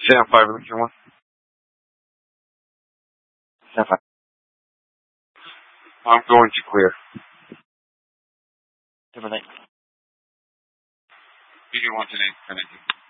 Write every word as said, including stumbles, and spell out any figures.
Stand five, Richard one. Stand five. I'm going to clear. Seven eight. You can want to name for anything.